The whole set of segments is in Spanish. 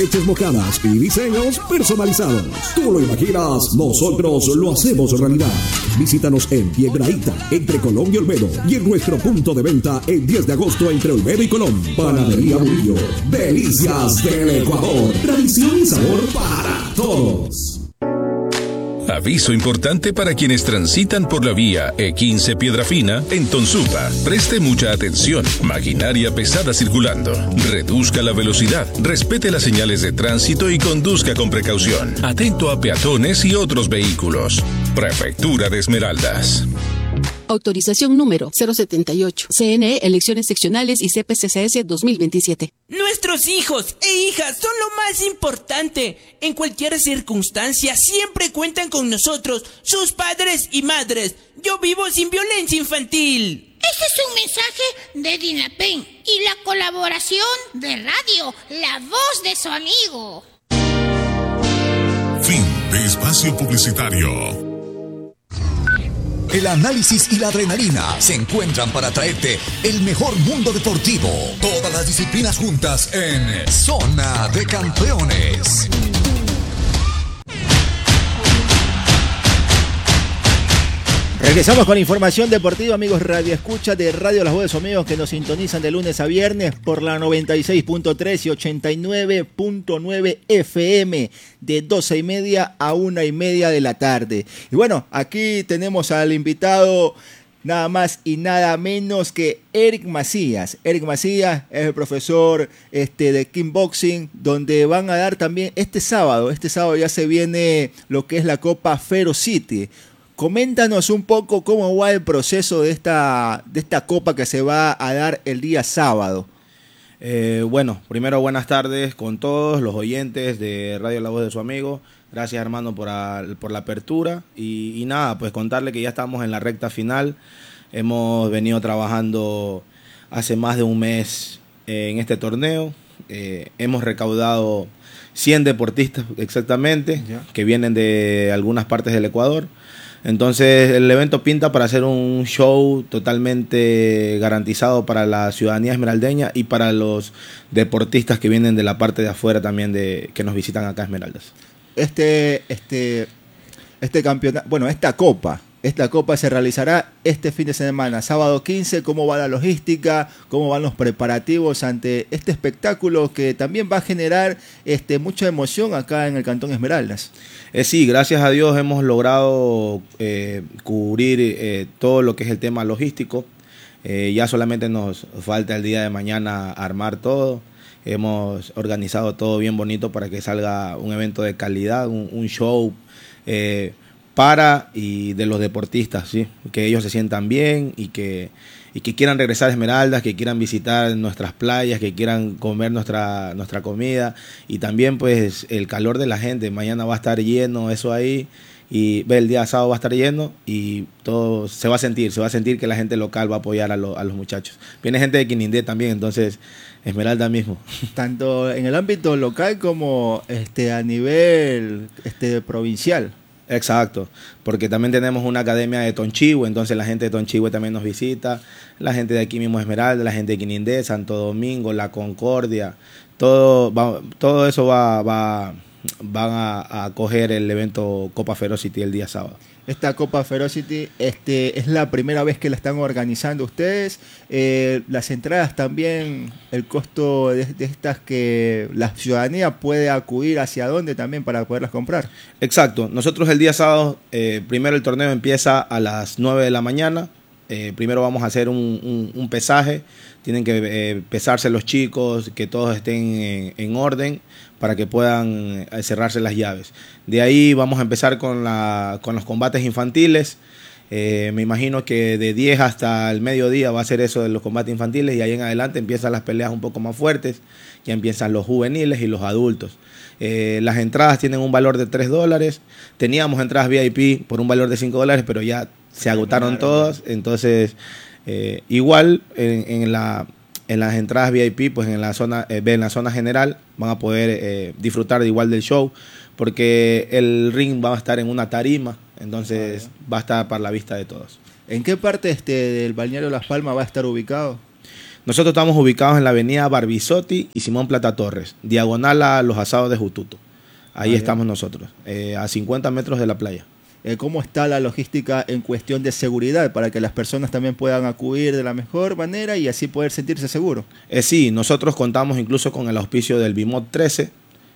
Leches mojadas y diseños personalizados. Tú lo imaginas, nosotros lo hacemos realidad. Visítanos en Piedrahíta, entre Colón y Olmedo, y en nuestro punto de venta el 10 de agosto entre Olmedo y Colón. Panadería Murillo, delicias del Ecuador, tradición y sabor para todos. Aviso importante para quienes transitan por la vía E15 Piedrafina en Tonsupa. Preste mucha atención. Maquinaria pesada circulando. Reduzca la velocidad. Respete las señales de tránsito y conduzca con precaución. Atento a peatones y otros vehículos. Prefectura de Esmeraldas. Autorización número 078. CNE, Elecciones Seccionales y CPCCS 2027. Nuestros hijos e hijas son lo más importante. En cualquier circunstancia siempre cuentan con nosotros, sus padres y madres. Yo vivo sin violencia infantil. Este es un mensaje de Dinapen y la colaboración de Radio La Voz de su amigo. Fin de espacio publicitario. El análisis y la adrenalina se encuentran para traerte el mejor mundo deportivo. Todas las disciplinas juntas en Zona de Campeones. Regresamos con información deportiva, amigos Radio Escucha de Radio Las Voces Amigos que nos sintonizan de lunes a viernes por la 96.3 y 89.9 FM de 12:30 a 1:30 de la tarde. Y bueno, aquí tenemos al invitado nada más y nada menos que Eric Macías. Eric Macías es el profesor de kickboxing, donde van a dar también este sábado ya se viene lo que es la Copa Ferocity. Coméntanos un poco cómo va el proceso de esta copa que se va a dar el día sábado. Bueno, primero buenas tardes con todos los oyentes de Radio La Voz de su amigo. Gracias, hermano, por la apertura. Y nada, pues contarle que ya estamos en la recta final. Hemos venido trabajando hace más de un mes en este torneo. Hemos recaudado 100 deportistas exactamente, que vienen de algunas partes del Ecuador. Entonces el evento pinta para hacer un show totalmente garantizado para la ciudadanía esmeraldeña y para los deportistas que vienen de la parte de afuera también que nos visitan acá a Esmeraldas. Este campeonato, bueno, esta copa se realizará este fin de semana, sábado 15. ¿Cómo va la logística? ¿Cómo van los preparativos ante este espectáculo que también va a generar mucha emoción acá en el Cantón Esmeraldas? Sí, gracias a Dios hemos logrado cubrir todo lo que es el tema logístico. Ya solamente nos falta el día de mañana armar todo. Hemos organizado todo bien bonito para que salga un evento de calidad, un show para y de los deportistas, ¿sí? Que ellos se sientan bien y que quieran regresar a Esmeraldas, que quieran visitar nuestras playas, que quieran comer nuestra comida, y también pues el calor de la gente. Mañana va a estar lleno eso ahí, y el día sábado va a estar lleno y todo se va a sentir que la gente local va a apoyar a los muchachos. Viene gente de Quinindé también, entonces Esmeralda mismo. Tanto en el ámbito local como a nivel provincial. Exacto, porque también tenemos una academia de Tonchihue, entonces la gente de Tonchihue también nos visita, la gente de aquí mismo Esmeralda, la gente de Quinindé, Santo Domingo, La Concordia, todo eso van a acoger el evento Copa Ferocity el día sábado. Esta Copa Ferocity es la primera vez que la están organizando ustedes. Las entradas también, el costo de estas que la ciudadanía puede acudir, ¿hacia dónde también para poderlas comprar? Exacto. Nosotros el día sábado, primero el torneo empieza a las 9 de la mañana. Primero vamos a hacer un pesaje. Tienen que pesarse los chicos, que todos estén en orden para que puedan cerrarse las llaves. De ahí vamos a empezar con los combates infantiles. Me imagino que de 10 hasta el mediodía va a ser eso de los combates infantiles, y ahí en adelante empiezan las peleas un poco más fuertes. Ya empiezan los juveniles y los adultos. Las entradas tienen un valor de $3. Teníamos entradas VIP por un valor de $5, pero ya se agotaron todas. Entonces igual en las entradas VIP, pues en la zona general van a poder disfrutar igual del show, porque el ring va a estar en una tarima, entonces va a estar para la vista de todos. ¿En qué parte del balneario Las Palmas va a estar ubicado? Nosotros estamos ubicados en la avenida Barbisotti y Simón Plata Torres, diagonal a los asados de Jututo. Ahí estamos nosotros, a 50 metros de la playa. ¿Cómo está la logística en cuestión de seguridad para que las personas también puedan acudir de la mejor manera y así poder sentirse seguros? Sí, nosotros contamos incluso con el auspicio del BIMOT 13,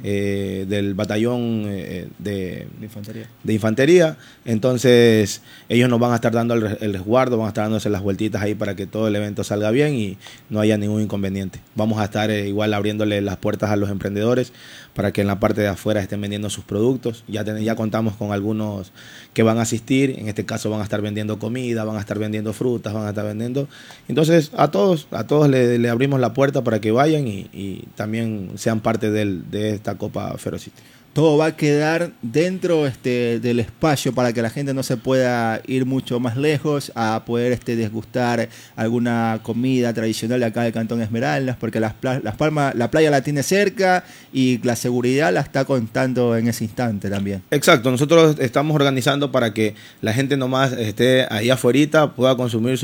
del batallón de infantería. Entonces ellos nos van a estar dando el resguardo, van a estar dándose las vueltitas ahí para que todo el evento salga bien y no haya ningún inconveniente. Vamos a estar igual abriéndole las puertas a los emprendedores para que en la parte de afuera estén vendiendo sus productos. Ya contamos con algunos que van a asistir, en este caso van a estar vendiendo comida, van a estar vendiendo frutas, van a estar vendiendo. Entonces a todos le abrimos la puerta para que vayan y también sean parte de esta Copa Ferocity. Todo va a quedar dentro del espacio para que la gente no se pueda ir mucho más lejos a poder degustar alguna comida tradicional de acá del Cantón Esmeraldas, porque la playa la tiene cerca y la seguridad la está contando en ese instante también. Exacto, nosotros estamos organizando para que la gente nomás esté ahí afuera, pueda consumir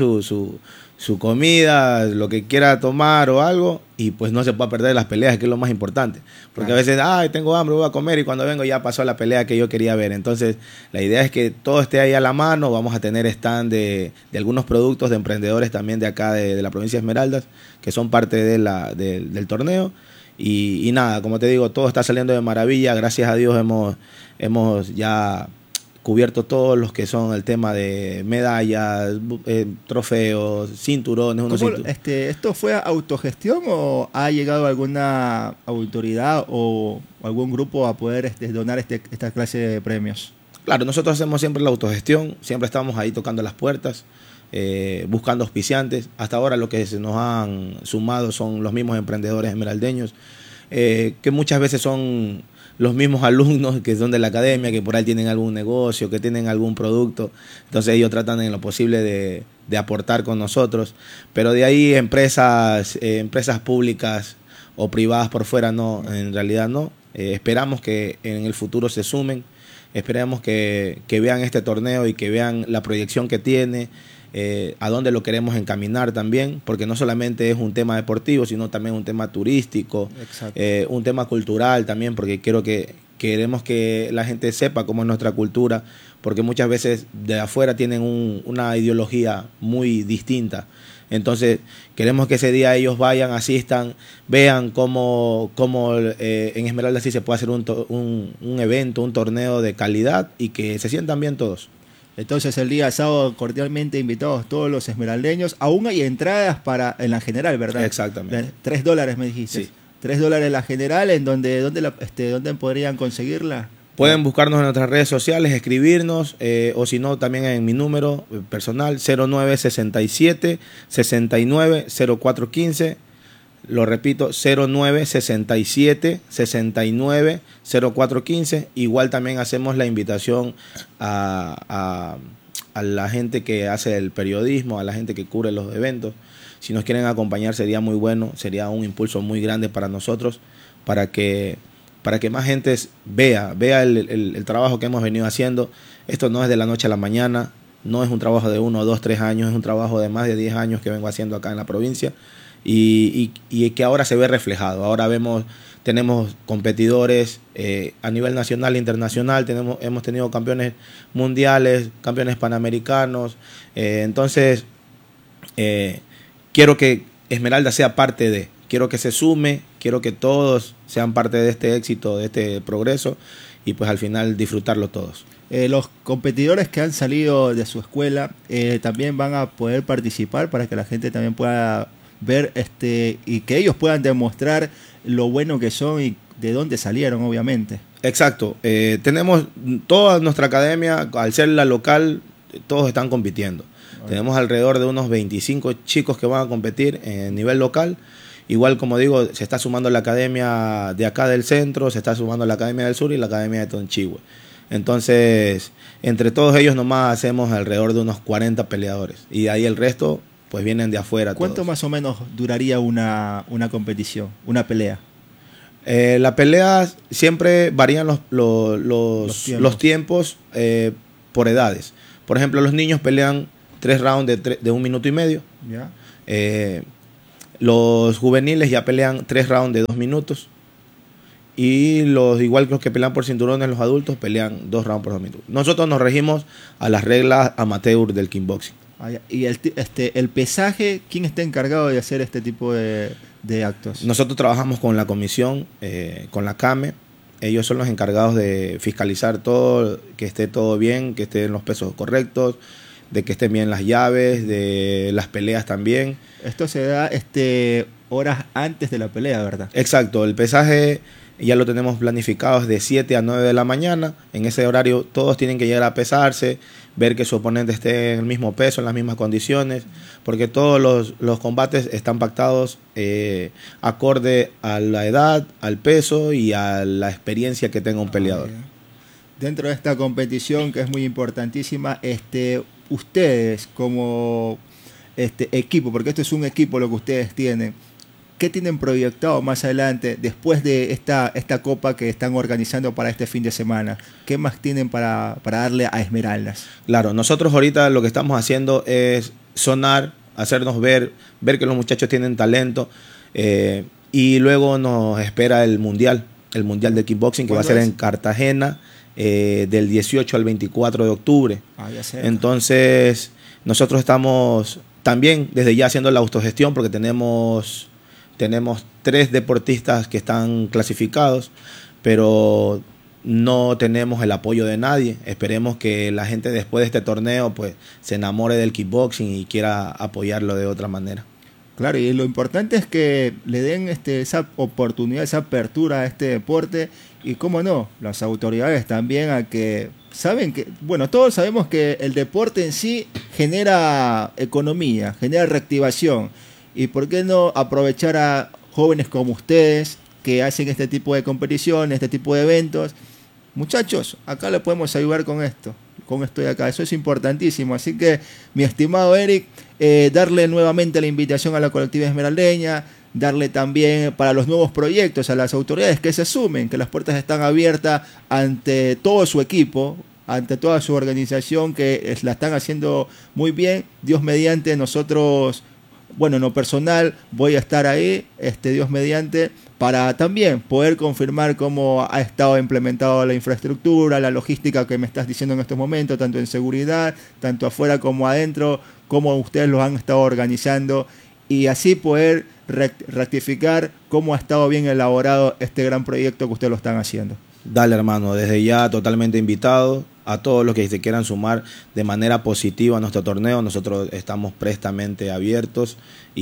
su comida, lo que quiera tomar o algo, y pues no se pueda perder las peleas, que es lo más importante. Porque a veces, tengo hambre, voy a comer, y cuando vengo ya pasó la pelea que yo quería ver. Entonces, la idea es que todo esté ahí a la mano. Vamos a tener stand de algunos productos de emprendedores también de acá, de la provincia de Esmeraldas, que son parte del torneo. Y nada, como te digo, todo está saliendo de maravilla. Gracias a Dios hemos ya cubierto todos los que son el tema de medallas, trofeos, cinturones. ¿Esto fue autogestión o ha llegado alguna autoridad o algún grupo a poder donar esta clase de premios? Claro, nosotros hacemos siempre la autogestión, siempre estamos ahí tocando las puertas, buscando auspiciantes. Hasta ahora lo que se nos han sumado son los mismos emprendedores esmeraldeños, que muchas veces son los mismos alumnos que son de la academia, que por ahí tienen algún negocio, que tienen algún producto. Entonces ellos tratan en lo posible de aportar con nosotros. Pero de ahí empresas públicas o privadas por fuera no, en realidad no. Esperamos que en el futuro se sumen. Esperamos que vean este torneo y que vean la proyección que tiene, a dónde lo queremos encaminar también, porque no solamente es un tema deportivo, sino también un tema turístico, un tema cultural también, porque queremos que la gente sepa cómo es nuestra cultura, porque muchas veces de afuera tienen una ideología muy distinta. Entonces queremos que ese día ellos vayan, asistan, vean cómo en Esmeralda sí se puede hacer un evento, un torneo de calidad y que se sientan bien todos. Entonces el día sábado cordialmente invitados todos los esmeraldeños. Aún hay entradas en la general, ¿verdad? Exactamente. $3 me dijiste. Sí. $3 la general. ¿Dónde podrían conseguirla? Pueden buscarnos en nuestras redes sociales, escribirnos, o si no, también en mi número personal, 0967 69 0415. Lo repito, 0967 69 0415. Igual también hacemos la invitación a la gente que hace el periodismo, a la gente que cubre los eventos. Si nos quieren acompañar sería muy bueno, sería un impulso muy grande para nosotros, para que más gente vea el trabajo que hemos venido haciendo. Esto no es de la noche a la mañana, no es un trabajo de 1, 2, 3 años, es un trabajo de más de 10 años que vengo haciendo acá en la provincia. Y que ahora se ve reflejado. Ahora tenemos competidores a nivel nacional e internacional, hemos tenido campeones mundiales, campeones panamericanos. Entonces, quiero que Esmeralda sea parte quiero que se sume, quiero que todos sean parte de este éxito, de este progreso, y pues al final disfrutarlo todos. Los competidores que han salido de su escuela también van a poder participar para que la gente también pueda ver y que ellos puedan demostrar lo bueno que son y de dónde salieron, obviamente. Exacto. Tenemos toda nuestra academia, al ser la local, todos están compitiendo. Tenemos alrededor de unos 25 chicos que van a competir en nivel local. Igual, como digo, se está sumando la academia de acá del centro, se está sumando la academia del sur y la academia de Tonchihue. Entonces, entre todos ellos nomás hacemos alrededor de unos 40 peleadores. Y de ahí el resto pues vienen de afuera. ¿Cuánto todos. más o menos duraría una competición, una pelea? La pelea siempre varían los tiempos por edades. Por ejemplo, los niños pelean 3 rounds de 1 minuto y medio. ¿Ya? Los juveniles ya pelean 3 rounds de 2 minutos. Y igual que los que pelean por cinturones, los adultos pelean 2 rounds por 2 minutos. Nosotros nos regimos a las reglas amateur del kickboxing. Y el pesaje, ¿quién está encargado de hacer este tipo de actos? Nosotros trabajamos con la comisión, con la CAME. Ellos son los encargados de fiscalizar todo, que esté todo bien, que estén los pesos correctos, de que estén bien las llaves, de las peleas también. Esto se da horas antes de la pelea, ¿verdad? Exacto, el pesaje ya lo tenemos planificado de 7 a 9 de la mañana. En ese horario todos tienen que llegar a pesarse, ver que su oponente esté en el mismo peso, en las mismas condiciones, porque todos los combates están pactados acorde a la edad, al peso y a la experiencia que tenga un peleador. Dentro de esta competición, que es muy importantísima, ustedes como equipo, porque esto es un equipo lo que ustedes tienen, ¿qué tienen proyectado más adelante después de esta copa que están organizando para este fin de semana? ¿Qué más tienen para darle a Esmeraldas? Claro, nosotros ahorita lo que estamos haciendo es sonar, hacernos ver que los muchachos tienen talento, y luego nos espera el mundial de kickboxing, que va a ser en Cartagena, del 18 al 24 de octubre. Ya sé. Entonces nosotros estamos también desde ya haciendo la autogestión, porque tenemos 3 deportistas que están clasificados, pero no tenemos el apoyo de nadie. Esperemos que la gente después de este torneo pues se enamore del kickboxing y quiera apoyarlo de otra manera. Claro, y lo importante es que le den esa oportunidad, esa apertura a este deporte, y cómo no, las autoridades también saben que, bueno, todos sabemos que el deporte en sí genera economía, genera reactivación. ¿Y por qué no aprovechar a jóvenes como ustedes que hacen este tipo de competiciones, este tipo de eventos? Muchachos, acá le podemos ayudar con esto de acá. Eso es importantísimo. Así que, mi estimado Eric, darle nuevamente la invitación a la colectiva esmeraldeña, darle también para los nuevos proyectos a las autoridades que se sumen, que las puertas están abiertas ante todo su equipo, ante toda su organización, que la están haciendo muy bien. Dios mediante, nosotros, bueno, en lo personal voy a estar ahí, Dios mediante, para también poder confirmar cómo ha estado implementada la infraestructura, la logística que me estás diciendo en estos momentos, tanto en seguridad, tanto afuera como adentro, cómo ustedes los han estado organizando, y así poder rectificar cómo ha estado bien elaborado este gran proyecto que ustedes lo están haciendo. Dale, hermano, desde ya totalmente invitado a todos los que se quieran sumar de manera positiva a nuestro torneo. Nosotros estamos prestamente abiertos,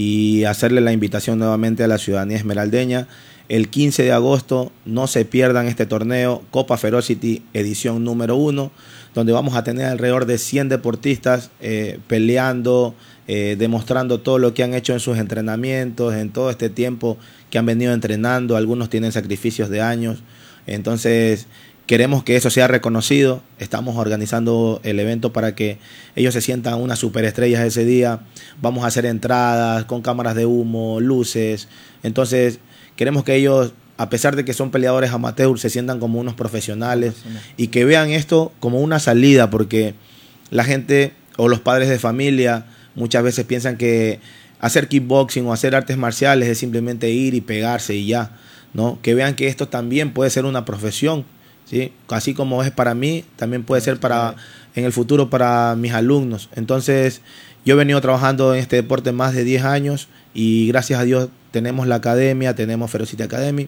y hacerle la invitación nuevamente a la ciudadanía esmeraldeña. El 15 de agosto no se pierdan este torneo, Copa Ferocity edición número 1, donde vamos a tener alrededor de 100 deportistas peleando, demostrando todo lo que han hecho en sus entrenamientos, en todo este tiempo que han venido entrenando. Algunos tienen sacrificios de años. Entonces queremos que eso sea reconocido. Estamos organizando el evento para que ellos se sientan unas superestrellas ese día. Vamos a hacer entradas con cámaras de humo, luces. Entonces queremos que ellos, a pesar de que son peleadores amateurs, se sientan como unos profesionales y que vean esto como una salida, porque la gente o los padres de familia muchas veces piensan que hacer kickboxing o hacer artes marciales es simplemente ir y pegarse y ya, ¿no? Que vean que esto también puede ser una profesión, ¿sí? Así como es para mí, también puede ser en el futuro para mis alumnos. Entonces, yo he venido trabajando en este deporte más de 10 años y gracias a Dios tenemos la academia, tenemos Ferocity Academy,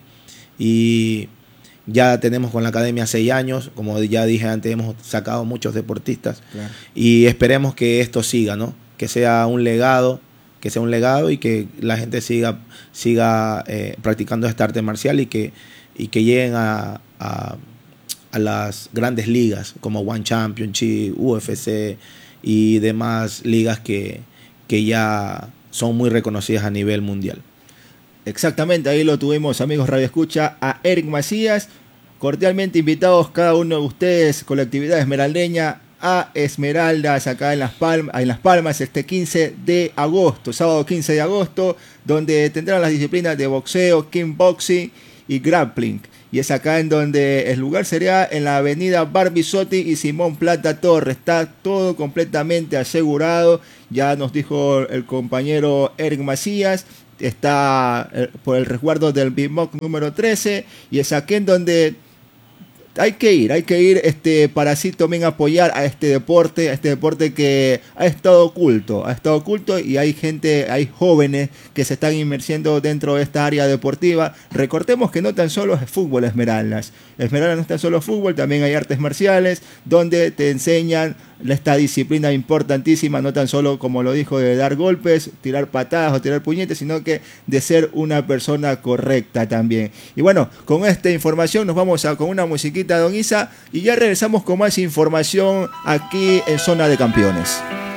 y ya tenemos con la academia 6 años. Como ya dije antes, hemos sacado muchos deportistas. Claro. Y esperemos que esto siga, ¿no? Que sea un legado, y que la gente siga practicando esta arte marcial, y que lleguen a las grandes ligas como One Championship, UFC y demás ligas que ya son muy reconocidas a nivel mundial. Exactamente, ahí lo tuvimos, amigos Radio Escucha, a Eric Macías, cordialmente invitados cada uno de ustedes, colectividad esmeraldeña, a Esmeraldas acá en Las Palmas este 15 de agosto, sábado 15 de agosto, donde tendrán las disciplinas de boxeo, kickboxing y grappling. Y es acá en donde el lugar sería en la avenida Barbisotti y Simón Plata Torres. Está todo completamente asegurado. Ya nos dijo el compañero Eric Macías está por el resguardo del BIMOC número 13, y es aquí en donde hay que ir para así también apoyar a este deporte que ha estado oculto y hay jóvenes que se están inmersiendo dentro de esta área deportiva. Recordemos que no tan solo es fútbol Esmeraldas no es tan solo fútbol, también hay artes marciales donde te enseñan esta disciplina importantísima, no tan solo, como lo dijo, de dar golpes, tirar patadas o tirar puñetes, sino que de ser una persona correcta también. Y bueno, con esta información nos vamos con una musiquita, don Isa, y ya regresamos con más información aquí en Zona de Campeones.